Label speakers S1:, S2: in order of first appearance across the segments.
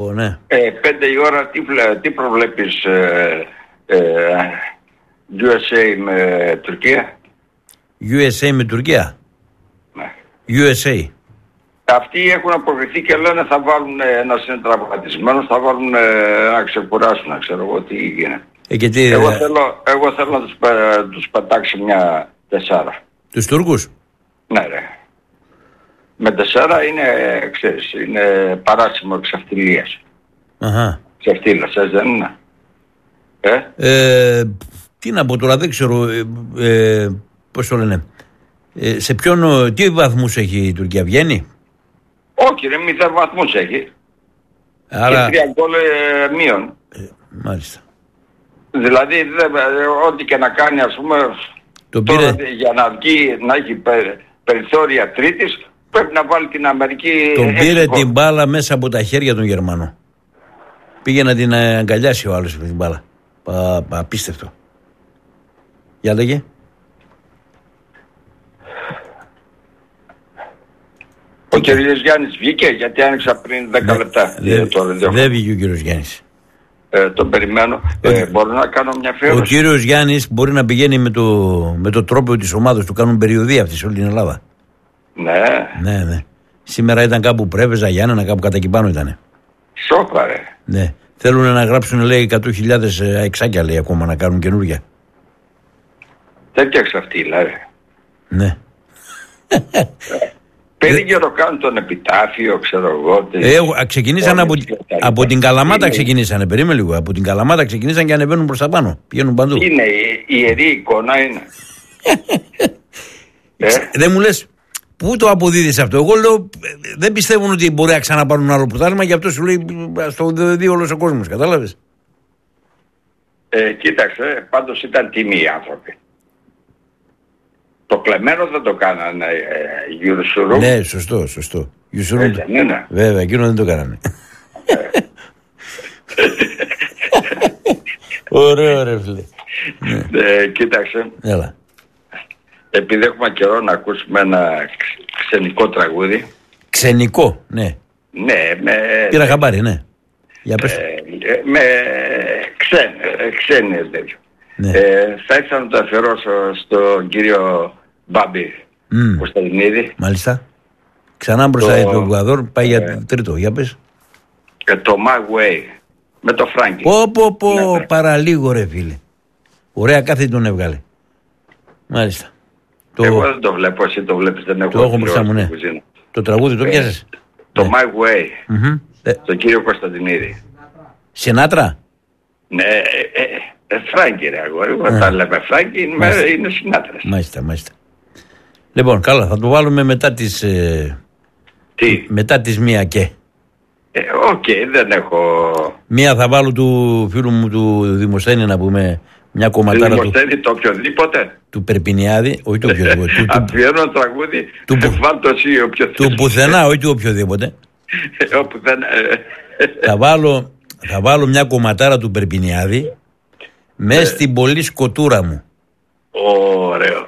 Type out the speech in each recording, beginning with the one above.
S1: Ναι.
S2: 5 η ώρα τι προβλέπεις USA με Τουρκία?
S1: USA με Τουρκία.
S2: Ναι.
S1: USA.
S2: Αυτοί έχουν αποκριθεί και λένε θα βάλουν ένας είναι τραυματισμένος, θα βάλουν να ξεκουράσουν, ξέρω εγώ τι γίνεται. Εγώ θέλω να τους πατάξει μια 4.
S1: Τους Τούρκους?
S2: Ναι ρε. Με 4 είναι, ξέρεις, είναι παράσημο εξαυτιλίας.
S1: Αχα.
S2: Ξεφτύλας, έτσι δεν είναι?
S1: Τι να πω τώρα, δεν ξέρω πώς το λένε. Σε ποιον, τι βαθμούς έχει η Τουρκία, βγαίνει?
S2: Όχι ρε, 0 βαθμούς έχει.
S1: Άρα...
S2: Και 3 γκολ μείον.
S1: Μάλιστα.
S2: Δηλαδή ό,τι και να κάνει, ας πούμε, τώρα, για να βγει, να έχει περιθώρια τρίτης, πρέπει να βάλει την Αμερική.
S1: Τον πήρε την μπάλα μέσα από τα χέρια των Γερμανών. Πήγε να την αγκαλιάσει ο άλλος με την μπάλα. Απίστευτο. Για λέγε.
S2: Ο κύριος Γιάννης βγήκε, γιατί άνοιξα πριν 10 λεπτά.
S1: Δεν βγήκε ο κύριος Γιάννης.
S2: Τον περιμένω. Μπορώ να κάνω μια αφιέρωση?
S1: Ο κύριος Γιάννης μπορεί να πηγαίνει με το τρόπο της ομάδας του. Κάνουν περιοδία αυτή σε όλη την Ελλάδα. Ναι. Σήμερα ήταν κάπου Πρέβεζα, Γιάννενα, κάπου κατά εκεί πάνω ήτανε.
S2: Σόφα ρε.
S1: Ναι. Θέλουν να γράψουν, λέει, 100.000 εξάκια, λέει, ακόμα να κάνουν καινούργια.
S2: Τέτοια εξαυτήλα ρε.
S1: Ναι.
S2: Περίγερο κάνουν τον επιτάφιο, ξέρω εγώ.
S1: Ξεκινήσαν από την Καλαμάτα, ξεκινήσανε. Περίμενε λίγο. Από την Καλαμάτα ξεκινήσαν και ανεβαίνουν προς τα πάνω. Πηγαίνουν παντού.
S2: Είναι η ιερή εικόνα, είναι.
S1: Δεν μου λες, πού το αποδίδεις αυτό? Εγώ λέω, δεν πιστεύουν ότι μπορεί να ξαναπάρουν άλλο πρωτάθλημα, γι' αυτό σου λέει, στο δει όλος ο κόσμος. Κατάλαβες?
S2: Κοίταξε, πάντως ήταν τιμή οι άνθρωποι. Το κλεμμένο δεν το κάνανε Γιουρσουρούμ.
S1: Ναι, σωστό. Γιουρσουρούμ. Βέβαια, εκείνο δεν το κάνανε. Ωραίο ρε φίλε.
S2: Κοίταξε.
S1: Έλα.
S2: Επειδή έχουμε καιρό να ακούσουμε ένα ξενικό τραγούδι.
S1: Ξενικό, ναι.
S2: Ναι,
S1: πήρα χαμπάρι, ναι. Για πες.
S2: Με ξένες τέτοιο. Ναι. Θα ήθελα να το αφιερώσω στον κύριο Μπάμπη Κωνσταντινίδη.
S1: Μάλιστα. Ξανά μπροστά το Εκουαδόρ, πάει για τρίτο. Για πες.
S2: Το My Way με το Φράγκη.
S1: Ναι. Παραλίγο ρε φίλε. Ωραία κάθε τον έβγαλε. Μάλιστα.
S2: Εγώ δεν το βλέπω, εσύ το βλέπεις, δεν έχω.
S1: Το έχω μπροστά μου, ναι. Το τραγούδι το πιάσες?
S2: Το My Way. Τον κύριο Κωνσταντινίδη.
S1: Σινάτρα.
S2: Ναι, Φράγκη ρε αγόρι. Όταν λέμε Φράγκη είναι Σινάτρας.
S1: Μάλιστα. Λοιπόν, καλά, θα το βάλουμε μετά τις...
S2: Τι?
S1: Μετά τις μία και.
S2: Οκ, δεν έχω...
S1: Μία θα βάλω του φίλου μου του Δημοσθένη, να πούμε, μια κομματάρα του...
S2: Δημοσθένη το οποιοδήποτε.
S1: Του Περπινιάδη, όχι του οποιοδήποτε.
S2: Αφιέρω ένα τραγούδι, βάλ το εσύ οποιοδήποτε.
S1: Του πουθενά, όχι του οποιοδήποτε. Θα βάλω μια κομματάρα του Περπινιάδη μέσα στην πολύ σκοτούρα μου.
S2: Ωραίο.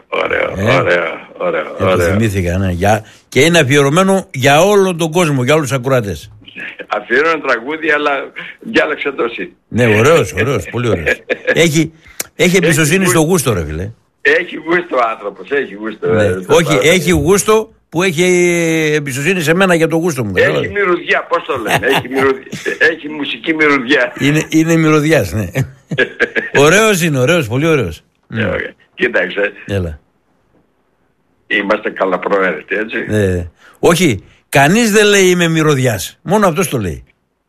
S1: Το θυμήθηκα, ναι. Και είναι αφιερωμένο για όλο τον κόσμο, για όλους τους ακροατές.
S2: Αφιερώνω τραγούδι, αλλά διάλεξε το εσύ.
S1: Ναι, ωραίος, πολύ ωραίος. Έχει εμπιστοσύνη στο γούστο, ρε φίλε.
S2: Έχει γούστο ο άνθρωπος, έχει γούστο.
S1: Ναι. Όχι, έχει γούστο που έχει εμπιστοσύνη σε μένα για το γούστο μου.
S2: Έχει μυρωδιά, πώς το λένε. Έχει μουσική μυρωδιά.
S1: Είναι μυρωδιάς, ναι. Ωραίος, πολύ ωραίος.
S2: Κοίταξε.
S1: Έλα.
S2: Είμαστε καλαπροαίρετοι, έτσι.
S1: Όχι, κανείς δεν λέει είμαι μυρωδιάς. Μόνο αυτός το λέει.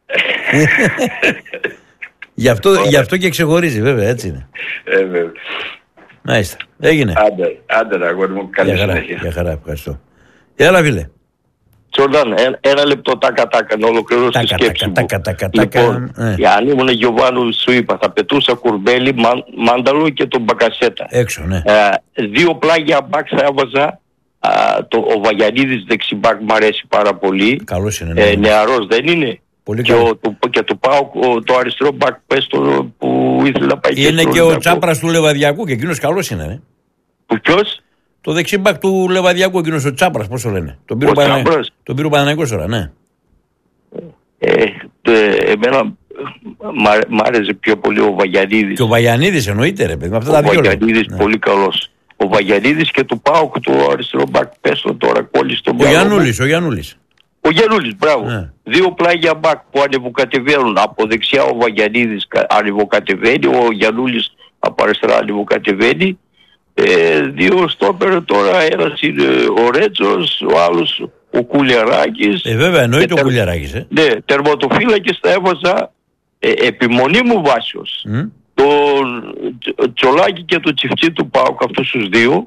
S1: Γι' αυτό και ξεχωρίζει, βέβαια, έτσι είναι.
S2: Βέβαια.
S1: Μάλιστα. Έγινε.
S2: Άντε, αγόρι μου, καλή συνέχεια.
S1: Για χαρά, ευχαριστώ. Έλα, φίλε.
S3: Τζορντάν, ένα λεπτό τάκα, να ολοκληρώσω τη σκέψη μου. Λοιπόν, αν ήμουν Γιωβάνου, σου είπα, θα πετούσα Κουρμπέλη, Μάνταλο και τον Μπακασέτα.
S1: Έξω, ναι.
S3: 2 πλάγια μπακ θα έβαζα. Ο Βαγιανίδης δεξιμπακ μου αρέσει πάρα πολύ.
S1: Καλός είναι. Ναι.
S3: Νεαρός δεν είναι.
S1: Πολύ
S3: και το πάω το αριστερό μπακ που ήθελα να πάει.
S1: Είναι και ο Τσάπρας του Λεβαδιακού και εκείνος καλός είναι. Ναι.
S3: Ποιος?
S1: Το δεξιμπακ του Λεβαδιακού, εκείνος ο Τσάπρας, πώς το λένε. Τον πήρε ο Παναθηναϊκός τώρα, ναι.
S3: εμένα μ' άρεσε πιο πολύ ο Βαγιανίδης.
S1: Και ο Βαγιανίδης εννοείται ρε παιδί, με αυτά τα δύο.
S3: Ο Βαγιανίδης πολύ καλός. Ο Βαγιανίδης και του ΠΑΟΚ του αριστερό μπακ, πες το τώρα, κόλλησε τον
S1: Ο Γιαννούλης.
S3: Ο Γιαννούλης, μπράβο. Δύο πλάγια μπακ που ανεβοκατεβαίνουν. Από δεξιά ο Βαγιανίδης ανεβοκατεβαίνει, ο Γιαννούλης από αριστερά ανεβοκατεβαίνει. Δύο στόπερ τώρα, ένας είναι ο Ρέτσος, ο άλλος ο Κουλιαράκης.
S1: Βέβαια, εννοείται ο Κουλιαράκης.
S3: Ναι, τερματοφύλακες τα έβαζα επιμονή μου βάσεως. Το Τσολάκη και το Τσιφτσί του ΠΑΟΚ, αυτούς τους δύο,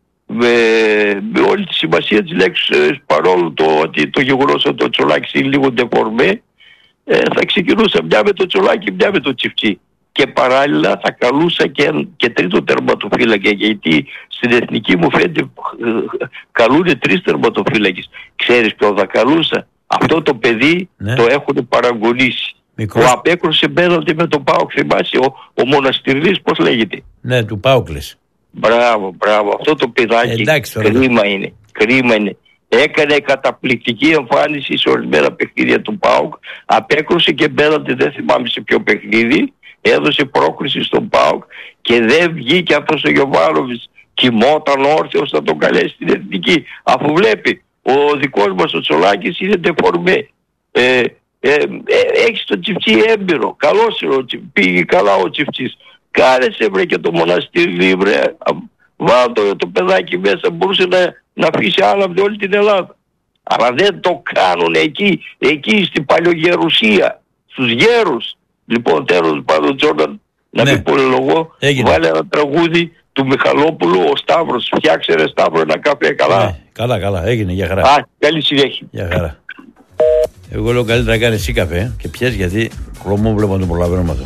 S3: με όλη τη σημασία της λέξης, παρόλο ότι το γεγονός ότι το Τσολάκης είναι λίγο ντεφορμέ, θα ξεκινούσα μια με το Τσολάκη, μια με το Τσιφτσί. Και παράλληλα θα καλούσα και τρίτο τερματοφύλακα, γιατί στην εθνική μου φαίνεται καλούνε 3 τερματοφύλακες. Ξέρεις ποιο θα καλούσα? Αυτό το παιδί το έχουν παραγωνίσει. Που απέκρουσε πέναλτι με τον ΠΑΟΚ, θυμάσαι, ο Μοναστηρής, πώς λέγεται?
S1: Ναι, του ΠΑΟΚ λες.
S3: Μπράβο, αυτό το παιδάκι. Κρίμα είναι. Έκανε καταπληκτική εμφάνιση σε ορισμένα παιχνίδια του ΠΑΟΚ. Απέκρουσε και πέναλτι, δεν θυμάμαι σε ποιο παιχνίδι. Έδωσε πρόκριση στον ΠΑΟΚ και δεν βγήκε αυτός ο Γιωβάνοβιτς. Κοιμόταν όρθιος να τον καλέσει στην εθνική. Αφού βλέπει, ο δικός μας ο Τσολάκης είναι ντεφορμέ. Έχεις το Τσιφτσί έμπειρο. Καλός είναι ο Τσιφτσί. Πήγε καλά ο Τσιφτσίς. Κάρεσε βρε και το Μοναστήρι βρε. Βάλω το παιδάκι μέσα. Μπορούσε να αφήσει άναυδη όλη την Ελλάδα. Αλλά δεν το κάνουν εκεί στην παλιογερουσία. Στους γέρους. Λοιπόν, τέλος πάντων, Τζόρνταν, να μην πολυλογώ, βάλε ένα τραγούδι του Μιχαλόπουλου, ο Σταύρος. Φτιάξε ρε Σταύρο ένα καφέ, καλά.
S1: Καλά, έγινε, για χαρά.
S3: Καλή συνέχεια.
S1: Για χαρά. Εγώ λέω καλύτερα να κάνει εσύ καφέ και πιες, γιατί χλωμό βλέπω να το προλαβαίνω με αυτό.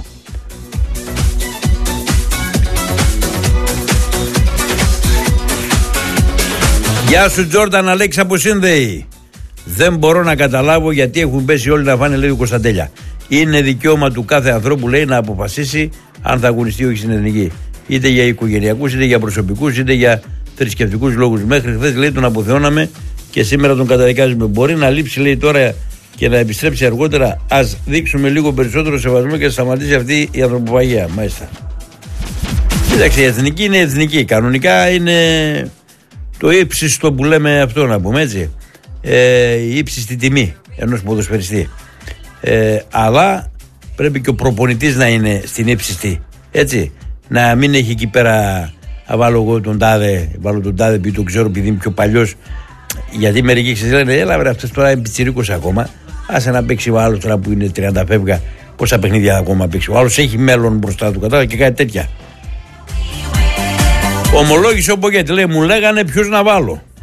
S1: Γεια σου Τζόρνταν, Αλέξη από Σύνδεη. Δεν μπορώ να καταλάβω γιατί έχουν πέσει όλοι να φάνε, λέει ο Κωνσταντέλια. Είναι δικαίωμα του κάθε ανθρώπου, λέει, να αποφασίσει αν θα αγωνιστεί όχι στην εθνική. Είτε για οικογενειακούς, είτε για προσωπικούς, είτε για θρησκευτικούς λόγους. Μέχρι χθες, λέει, τον αποθεώναμε και σήμερα τον καταδικάζουμε. Μπορεί να λείψει, λέει, τώρα και να επιστρέψει αργότερα. Ας δείξουμε λίγο περισσότερο σεβασμό και να σταματήσει αυτή η ανθρωποφαγία. Μάλιστα. Κοίταξε, η εθνική είναι εθνική. Κανονικά είναι το ύψιστο που λέμε αυτό, να πούμε έτσι. Η ύψιστη τιμή ενός ποδοσφαιριστή. Αλλά πρέπει και ο προπονητής να είναι στην ύψιστη, έτσι, να μην έχει εκεί πέρα βάλω εγώ τον τάδε, επειδή το ξέρω, επειδή είμαι πιο παλιός, γιατί μερικοί λένε έλα βρε, αυτός τώρα είναι πιτσιρίκος ακόμα, άσε να παίξει ο άλλος τώρα που είναι 30 φεύγα, πόσα παιχνίδια ακόμα παίξει, ο άλλος έχει μέλλον μπροστά του, κατάλαβα, και κάτι τέτοια. Ομολόγησε ο Μπογκέτη, λέει, μου λέγανε ποιους να βάλω.